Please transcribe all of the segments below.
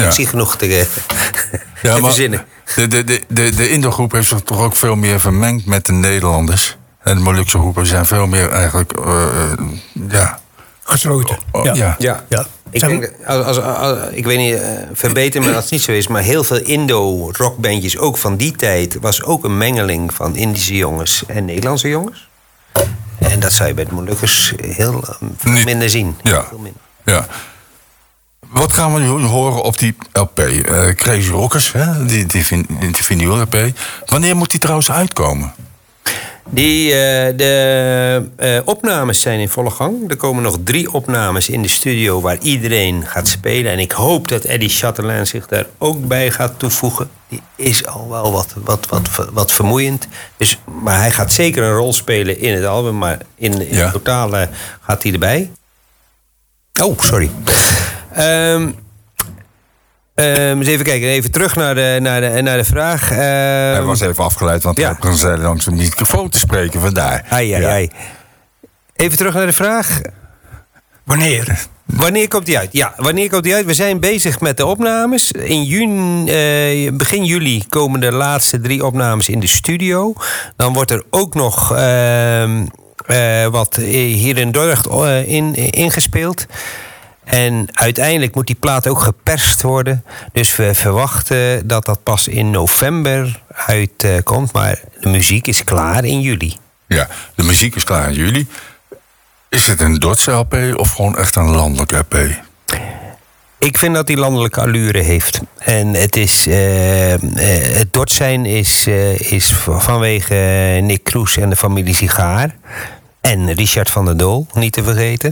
Ik zie genoeg te verzinnen. De Indo-groep heeft zich toch ook veel meer vermengd met de Nederlanders. En de Molukse groepen zijn veel meer eigenlijk... gesloten. Ja. Ik denk, ik weet niet, verbeter me als het niet zo is... maar heel veel Indo-rockbandjes, ook van die tijd... was ook een mengeling van Indische jongens en Nederlandse jongens. En dat zou je bij de Molukkers heel minder zien. Ja. Veel minder. Ja. Wat gaan we nu horen op die LP? Crazy Rockers, hè? Die vinyl-LP. Wanneer moet die trouwens uitkomen? De opnames zijn in volle gang. Er komen nog 3 opnames in de studio waar iedereen gaat spelen. En ik hoop dat Eddie Chatelain zich daar ook bij gaat toevoegen. Die is al wel wat vermoeiend. Dus, maar hij gaat zeker een rol spelen in het album. Maar in het totale gaat hij erbij. Oh, sorry. Eens even kijken, even terug naar de vraag. Hij was even afgeleid, want hij zei langs om die microfoon te spreken, vandaar. Ai. Even terug naar de vraag. Wanneer komt die uit? Ja, wanneer komt die uit? We zijn bezig met de opnames. In begin juli komen de laatste 3 opnames in de studio. Dan wordt er ook nog wat hier in Dordrecht ingespeeld. En uiteindelijk moet die plaat ook geperst worden. Dus we verwachten dat dat pas in november uitkomt. Maar de muziek is klaar in juli. Ja, de muziek is klaar in juli. Is het een Dordtse LP of gewoon echt een landelijke LP? Ik vind dat die landelijke allure heeft. En het is het Dordt zijn is vanwege Nick Kroes en de familie Sigaar. En Richard van der Doel, niet te vergeten.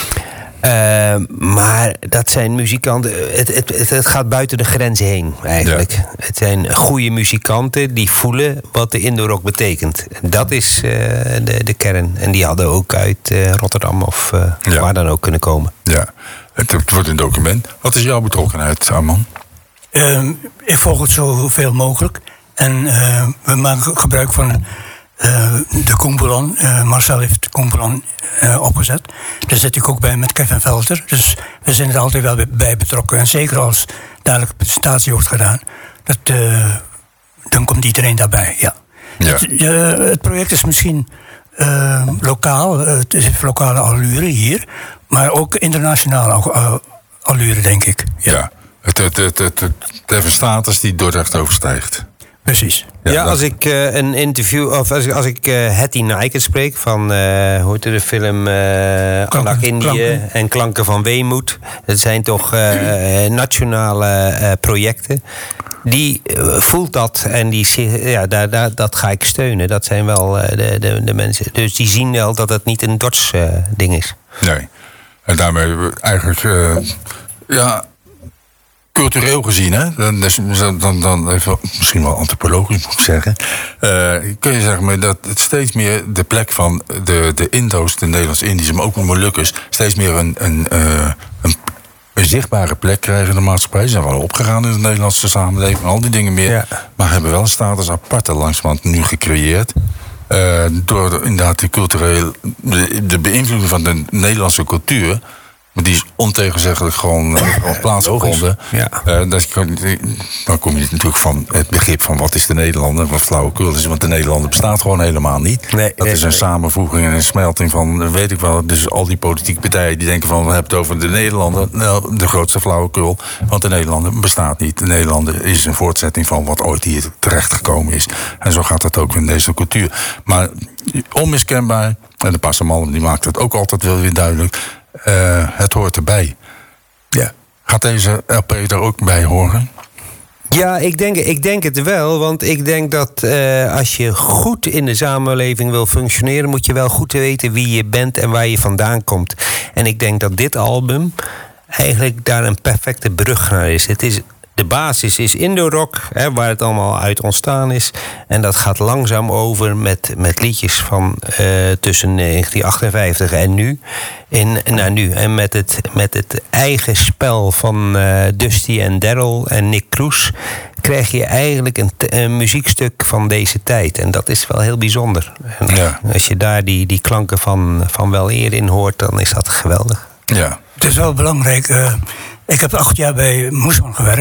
Maar dat zijn muzikanten... Het gaat buiten de grens heen, eigenlijk. Ja. Het zijn goede muzikanten die voelen wat de Indo-rock betekent. Dat is de kern. En die hadden ook uit Rotterdam of waar dan ook kunnen komen. Ja, het wordt een document. Wat is jouw betrokkenheid, Arman? Ik volg het zoveel mogelijk. En we maken gebruik van... de Koempelan. Marcel heeft de Koempelan opgezet. Daar zit ik ook bij met Kevin Velter. Dus we zijn er altijd wel bij betrokken. En zeker als dadelijk presentatie wordt gedaan, dan komt iedereen daarbij. Ja. Het project is misschien lokaal. Het heeft lokale allure hier. Maar ook internationale allure, denk ik. Ja, het heeft een status die Dordrecht overstijgt. Precies. Ja, als ik een interview... of als ik Hattie Nijken spreek van... hoe heet de film... Anak Indië en Klanken van Weemoed. Dat zijn toch nationale projecten. Die voelt dat en die zegt... dat ga ik steunen. Dat zijn wel de mensen. Dus die zien wel dat het niet een Dorts ding is. Nee. En daarmee eigenlijk... cultureel gezien, hè? Dan even, misschien wel antropologisch moet ik zeggen. Kun je zeggen maar dat het steeds meer de plek van de Indo's, de Nederlands-Indische, maar ook de Molukkers, steeds meer een zichtbare plek krijgen in de maatschappij. Ze zijn wel opgegaan in de Nederlandse samenleving, al die dingen meer. Ja. Maar hebben wel een status aparte langzamerhand nu gecreëerd. Door inderdaad de beïnvloeding van de Nederlandse cultuur. Die is ontegenzeggelijk gewoon plaatsgevonden. Ja. Dan kom je natuurlijk van het begrip van wat is de Nederlander, wat flauwekul is. Want de Nederlander bestaat gewoon helemaal niet. Dat is een samenvoeging en een smelting van, weet ik wel. Dus al die politieke partijen die denken van, we hebben het over de Nederlander. Nou, de grootste flauwekul. Want de Nederlander bestaat niet. De Nederlander is een voortzetting van wat ooit hier terechtgekomen is. En zo gaat het ook in deze cultuur. Maar onmiskenbaar, en de Passamalm die maakt het ook altijd wel weer duidelijk. Het hoort erbij. Ja. Gaat deze LP er ook bij horen? Ja, ik denk het wel. Want ik denk dat als je goed in de samenleving wil functioneren, moet je wel goed weten wie je bent en waar je vandaan komt. En ik denk dat dit album eigenlijk daar een perfecte brug naar is. De basis is Indo-rock, waar het allemaal uit ontstaan is. En dat gaat langzaam over met liedjes van tussen 1958 en nu. En met het eigen spel van Dusty en Daryl en Nick Kroes krijg je eigenlijk een muziekstuk van deze tijd. En dat is wel heel bijzonder. En als je daar die klanken van wel eer in hoort, dan is dat geweldig. Ja. Het is wel belangrijk. Ik heb 8 jaar bij Moesman gewerkt.